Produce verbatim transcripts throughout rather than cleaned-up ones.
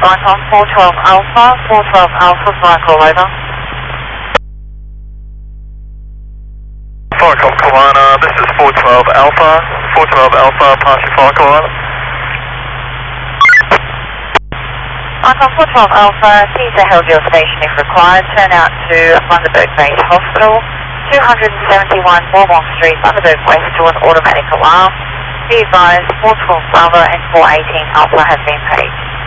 Icon four twelve Alpha, four twelve Alpha, flight call over. Flight call Kalana, this is four twelve Alpha, four twelve Alpha, pass your flight call over. Icon four twelve Alpha, please hold your station if required, turn out to Bundaberg Base Hospital, two seventy-one Bourbon Street, Bundaberg West to an automatic alarm. Be advised, four twelve Bravo and four eighteen Alpha have been paid.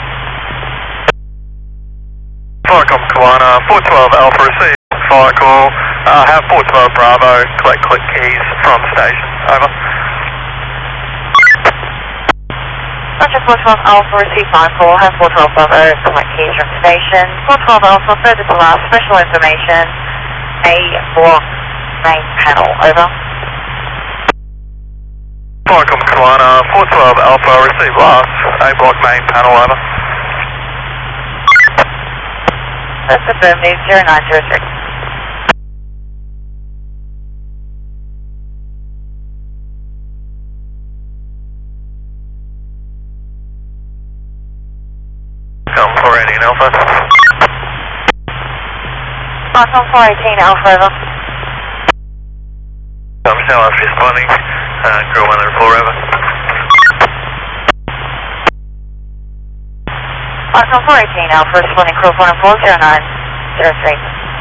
Flight call Kalana, four twelve Alpha, receive flight call, uh, have four twelve Bravo, collect click keys from station, over. Roger four twelve Alpha, receive flight call, have four twelve Bravo, collect keys from station. four twelve Alpha, further to last, special information, A block main panel, over. Flight call Kalana, four twelve Alpha, receive last, A block main panel, over. That's affirmative, zero nine zero three. Come four eighteen Alpha. Icon four eighteen Alpha, over. Come Shell after responding, uh, crew one and four, over. Icon four eighteen Alpha, responding crew one and four, zero nine zero three.